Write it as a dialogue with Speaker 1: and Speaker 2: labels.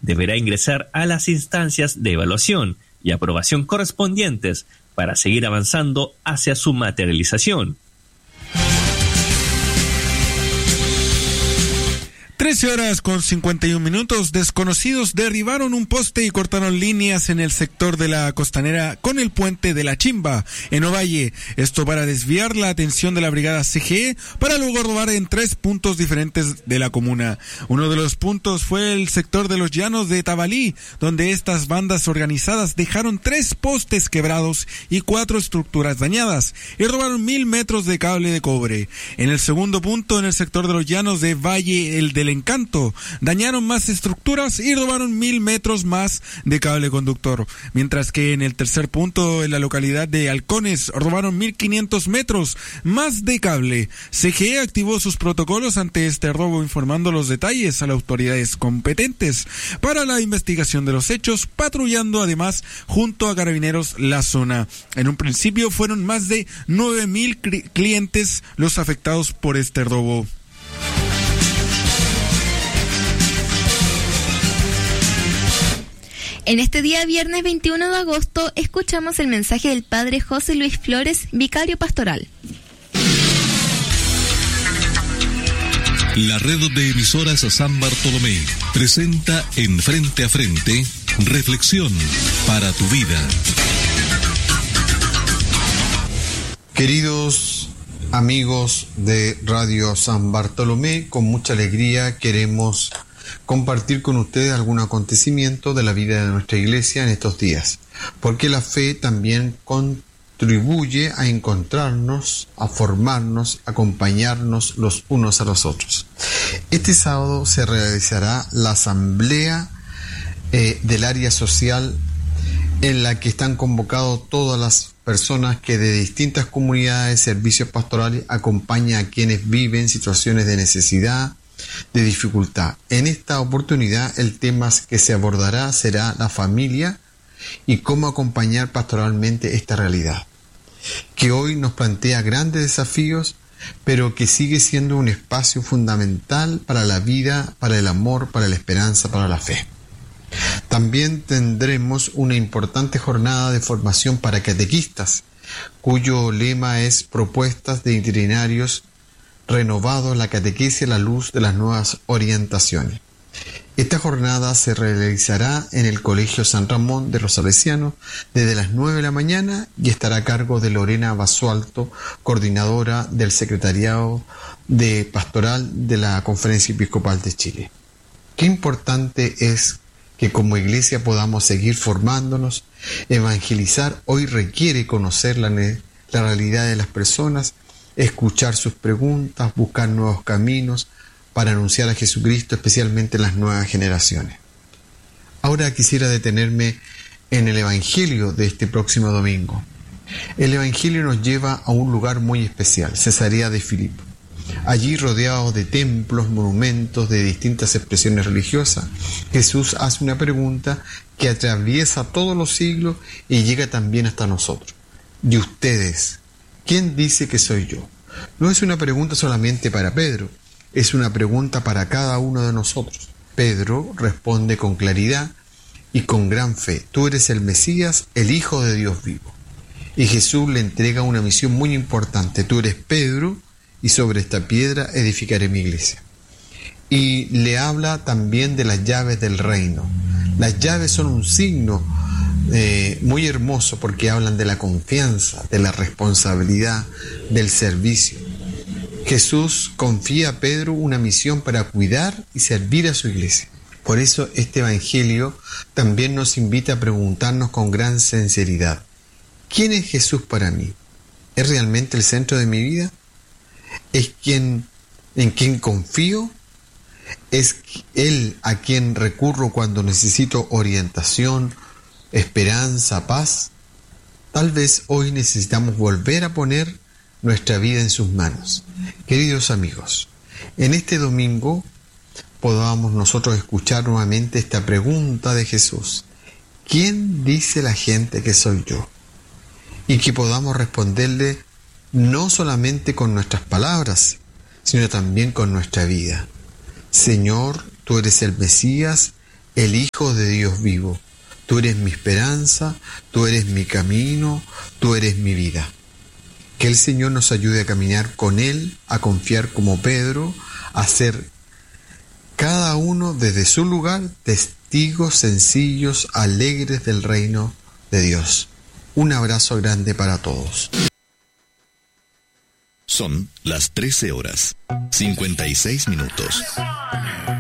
Speaker 1: deberá ingresar a las instancias de evaluación y aprobación correspondientes para seguir avanzando hacia su materialización.
Speaker 2: 13:51. Desconocidos derribaron un poste y cortaron líneas en el sector de la Costanera con el puente de la Chimba, en Ovalle. Esto para desviar la atención de la brigada CGE para luego robar en 3 puntos diferentes de la comuna. Uno de los puntos fue el sector de los llanos de Tabalí, donde estas bandas organizadas dejaron 3 postes quebrados y 4 estructuras dañadas y robaron 1000 metros de cable de cobre. En el segundo punto, en el sector de los llanos de Valle el del Encanto, dañaron más estructuras y robaron 1000 metros más de cable conductor, mientras que en el tercer punto, en la localidad de Halcones, robaron 1500 metros más de cable. CGE activó sus protocolos ante este robo, informando los detalles a las autoridades competentes para la investigación de los hechos, patrullando además junto a carabineros la zona. En un principio fueron más de 9000 clientes los afectados por este robo.
Speaker 3: En este día, viernes 21 de agosto, escuchamos el mensaje del Padre José Luis Flores, vicario pastoral.
Speaker 4: La red de emisoras San Bartolomé presenta en Frente a Frente, reflexión para tu vida.
Speaker 5: Queridos amigos de Radio San Bartolomé, con mucha alegría queremos compartir con ustedes algún acontecimiento de la vida de nuestra iglesia en estos días, porque la fe también contribuye a encontrarnos, a formarnos, a acompañarnos los unos a los otros. Este sábado se realizará la asamblea del área social, en la que están convocados todas las personas que de distintas comunidades, servicios pastorales, acompañan a quienes viven situaciones de necesidad, de dificultad. En esta oportunidad el tema que se abordará será la familia y cómo acompañar pastoralmente esta realidad, que hoy nos plantea grandes desafíos, pero que sigue siendo un espacio fundamental para la vida, para el amor, para la esperanza, para la fe. También tendremos una importante jornada de formación para catequistas, cuyo lema es Propuestas de Itinerarios renovados, la catequesis a la luz de las nuevas orientaciones. Esta jornada se realizará en el Colegio San Ramón de los Salesianos desde las 9 de la mañana y estará a cargo de Lorena Basualto, coordinadora del Secretariado de Pastoral de la Conferencia Episcopal de Chile. Qué importante es que como iglesia podamos seguir formándonos. Evangelizar hoy requiere conocer la realidad de las personas, escuchar sus preguntas, buscar nuevos caminos para anunciar a Jesucristo, especialmente en las nuevas generaciones. Ahora quisiera detenerme en el Evangelio de este próximo domingo. El Evangelio nos lleva a un lugar muy especial, Cesarea de Filipo. Allí, rodeado de templos, monumentos de distintas expresiones religiosas, Jesús hace una pregunta que atraviesa todos los siglos y llega también hasta nosotros. ¿De ustedes, quién dice que soy yo? No es una pregunta solamente para Pedro, es una pregunta para cada uno de nosotros. Pedro responde con claridad y con gran fe: tú eres el Mesías, el Hijo de Dios vivo. Y Jesús le entrega una misión muy importante: tú eres Pedro, y sobre esta piedra edificaré mi iglesia. Y le habla también de las llaves del reino. Las llaves son un signo muy hermoso, porque hablan de la confianza, de la responsabilidad, del servicio. Jesús confía a Pedro una misión para cuidar y servir a su iglesia. Por eso este Evangelio también nos invita a preguntarnos con gran sinceridad: ¿quién es Jesús para mí? ¿Es realmente el centro de mi vida? ¿Es en quien confío? ¿Es Él a quien recurro cuando necesito orientación, esperanza, paz? Tal vez hoy necesitamos volver a poner nuestra vida en sus manos. Queridos amigos, en este domingo podamos nosotros escuchar nuevamente esta pregunta de Jesús: ¿quién dice la gente que soy yo? Y que podamos responderle no solamente con nuestras palabras, sino también con nuestra vida. Señor, tú eres el Mesías, el Hijo de Dios vivo. Tú eres mi esperanza, tú eres mi camino, tú eres mi vida. Que el Señor nos ayude a caminar con Él, a confiar como Pedro, a ser cada uno desde su lugar testigos sencillos, alegres del reino de Dios. Un abrazo grande para todos.
Speaker 6: Son las 13 horas, 56 minutos.